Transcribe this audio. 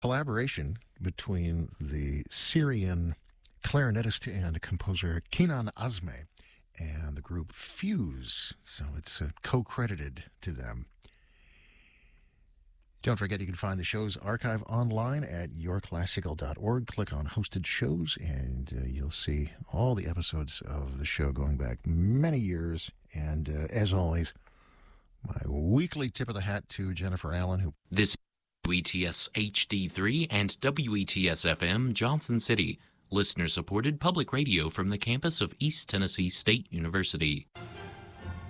Collaboration between the Syrian clarinetist and composer Kenan Azme and the group Fuse. So it's co-credited to them. Don't forget you can find the show's archive online at yourclassical.org. Click on hosted shows and you'll see all the episodes of the show going back many years. And as always, my weekly tip of the hat to Jennifer Allen. This is WETS HD3 and WETS FM Johnson City, listener-supported public radio from the campus of East Tennessee State University.